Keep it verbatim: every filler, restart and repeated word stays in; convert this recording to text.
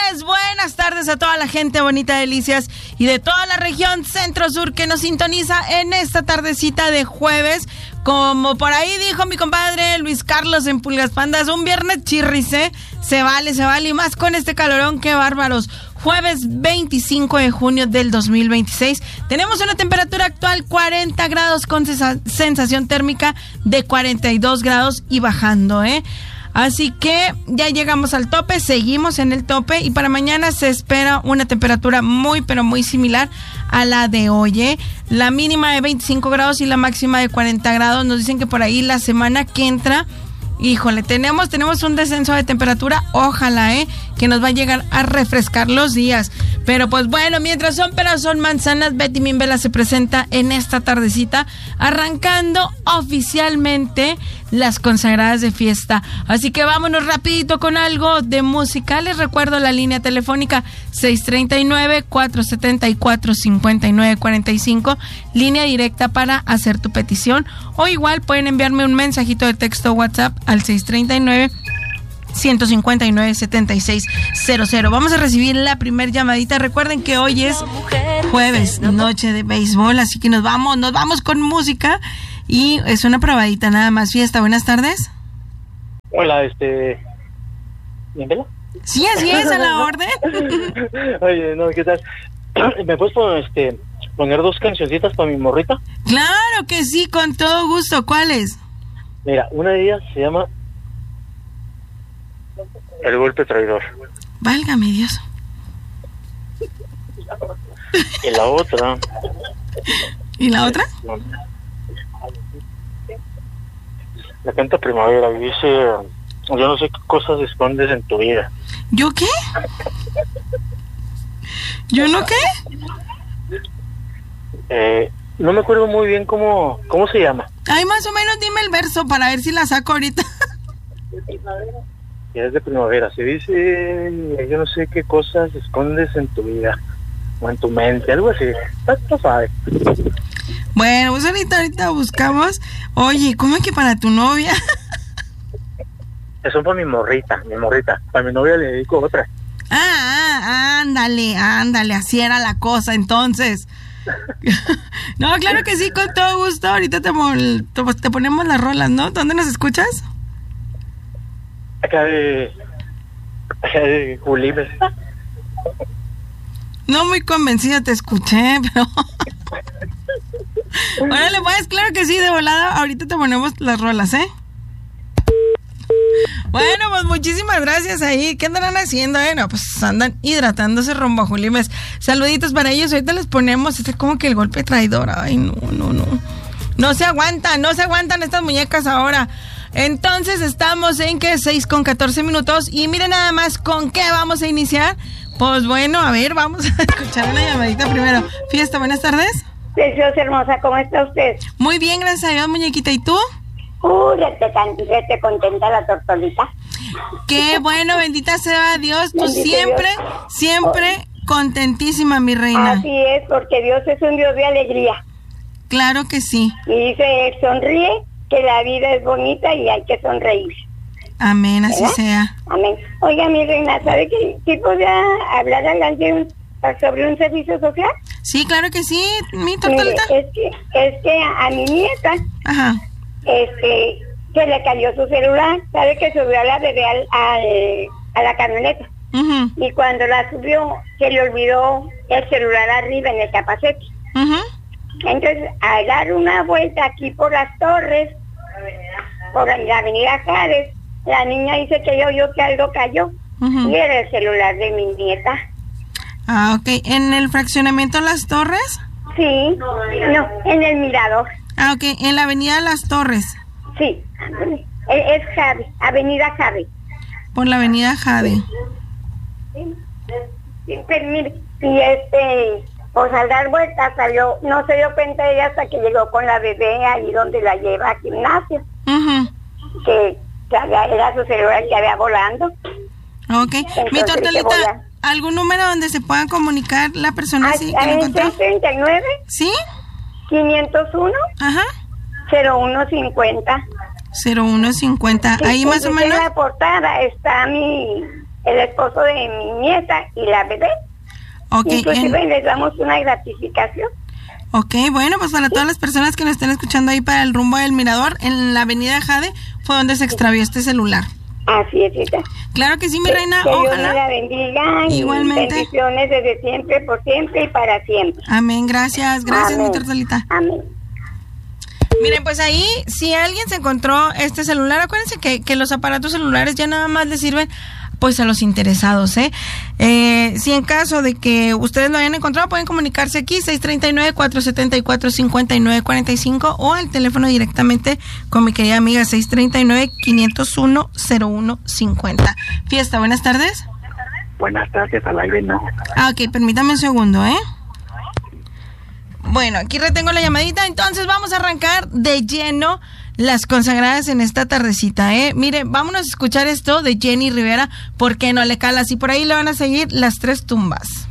tardes, buenas tardes a toda la gente bonita de Delicias y de toda la región centro-sur que nos sintoniza en esta tardecita de jueves. Como por ahí dijo mi compadre Luis Carlos en Pulgas Pandas, un viernes chirrice, se vale, se vale, y más con este calorón, qué bárbaros. Jueves veinticinco de junio del dos mil veintiséis, tenemos una temperatura actual cuarenta grados con sensación térmica de cuarenta y dos grados y bajando, ¿eh? Así que ya llegamos al tope, seguimos en el tope y para mañana se espera una temperatura muy pero muy similar a la de hoy, ¿eh? La mínima de veinticinco grados y la máxima de cuarenta grados. Nos dicen que por ahí la semana que entra, híjole, tenemos, tenemos un descenso de temperatura, ojalá, ¿eh? Que nos va a llegar a refrescar los días. Pero pues bueno, mientras son peras son manzanas, Betty Mimbela se presenta en esta tardecita, arrancando oficialmente las consagradas de fiesta. Así que vámonos rapidito con algo de música. Les recuerdo la línea telefónica seis tres nueve, cuatro siete cuatro, cinco nueve cuatro cinco, línea directa para hacer tu petición, o igual pueden enviarme un mensajito de texto WhatsApp al seis tres nueve, uno cinco nueve, siete seis cero cero. Vamos a recibir la primer llamadita. Recuerden que hoy es jueves, noche de béisbol, así que nos vamos, nos vamos con música y es una probadita nada más. Fiesta, buenas tardes. Hola, este... ¿Bienvela? Sí, así es, a la orden. Oye, no, ¿qué tal? ¿Me puedes poner, este, poner dos cancioncitas para mi morrita? Claro que sí, con todo gusto. ¿Cuáles? Mira, una de ellas se llama El Golpe Traidor. Válgame Dios. Y la otra... ¿Y la otra? La canta Primavera y dice: yo no sé qué cosas escondes en tu vida. ¿Yo qué? ¿Yo no qué? Eh, no me acuerdo muy bien cómo, cómo se llama. Ay, más o menos dime el verso para ver si la saco ahorita. Y es de Primavera. Se dice: yo no sé qué cosas escondes en tu vida o en tu mente, algo así. Tú sabes. Bueno, pues ahorita, ahorita buscamos. Oye, ¿cómo es que para tu novia? Eso para mi morrita, mi morrita. Para mi novia le dedico otra. Ah, ah, ándale, ándale, así era la cosa entonces. No, claro que sí, con todo gusto. Ahorita te, mol, te, te ponemos las rolas, ¿no? ¿Dónde nos escuchas? Acá de... Acá de Julimes. No muy convencida te escuché, pero... Órale, pues, claro que sí, de volada. Ahorita te ponemos las rolas, ¿eh? Bueno, pues muchísimas gracias ahí. ¿Qué andarán haciendo, eh? No, pues andan hidratándose rumbo a Julimes. Saluditos para ellos. Ahorita les ponemos este como que el golpe traidor. Ay, no, no, no. No se aguantan, no se aguantan estas muñecas ahora. Entonces estamos en que seis con catorce minutos. Y miren nada más con qué vamos a iniciar. Pues bueno, a ver, vamos a escuchar una llamadita primero. Fiesta, buenas tardes. Preciosa, hermosa, ¿cómo está usted? Muy bien, gracias a Dios, muñequita. ¿Y tú? Uy, ya te, ya te contenta la tortolita. Qué bueno, bendita sea Dios. Tú Bendito siempre, Dios. siempre contentísima, mi reina. Así es, porque Dios es un Dios de alegría. Claro que sí. Y dice, sonríe, que la vida es bonita y hay que sonreír. Amén, así ¿verdad? sea. Amén. Oiga, mi reina, ¿sabe que sí podría hablar adelante un, sobre un servicio social? Sí, claro que sí, mi Mire, tortolita. es que, es que a mi nieta, Ajá. este, se le cayó su celular. ¿Sabe que subió a la bebé al, al, a la camioneta? Uh-huh. Y cuando la subió, se le olvidó el celular arriba en el capacete. Uh-huh. Entonces, al dar una vuelta aquí por las torres, por la avenida Jades, la niña dice que yo oyó que algo cayó. Uh-huh. Y era el celular de mi nieta. Ah, ok. ¿En el fraccionamiento Las Torres? Sí, no, en el mirador. Ah, ok. En la avenida Las Torres. Sí, es Jade, avenida Jade. Por la avenida Jade. Sí, pero mire, y este, pues al dar vueltas salió, no se dio cuenta ella hasta que llegó con la bebé ahí donde la lleva al gimnasio. Uh-huh. Que, que había, era su celular que había volando. Ok. Entonces, Mi tortolita, vola. ¿algún número donde se pueda comunicar la persona así que lo encontró? treinta y nueve, ¿Sí? quinientos uno, Ajá. cero uno cincuenta. cero uno cincuenta. Sí, Ahí más o inclusive menos. en la portada está mi, el esposo de mi nieta y la bebé. Okay, Inclusive en... les damos una gratificación. Ok, bueno, pues para todas las personas que nos estén escuchando ahí para el rumbo del Mirador, en la avenida Jade, fue donde se extravió este celular. Así es, hija. Claro que sí, mi reina, que ojalá. Dios me la bendiga. Igualmente. Y bendiciones desde siempre, por siempre y para siempre. Amén, gracias, gracias, Amén. mi Tortolita. Amén. Miren, pues ahí, si alguien se encontró este celular, acuérdense que, que los aparatos celulares ya nada más les sirven pues a los interesados, ¿eh? ¿eh? Si en caso de que ustedes lo hayan encontrado, pueden comunicarse aquí, seis tres nueve, cuatro siete cuatro, cinco nueve cuatro cinco, o al teléfono directamente con mi querida amiga, seis tres nueve, cinco cero uno, cero uno cinco cero. Fiesta, buenas tardes. Buenas tardes, al aire no. Ah, ok, permítame un segundo, ¿eh? Bueno, aquí retengo la llamadita, entonces vamos a arrancar de lleno las consagradas en esta tardecita, ¿eh? Mire, vámonos a escuchar esto de Jenny Rivera, ¿por qué no le calas? Y por ahí le van a seguir las tres tumbas.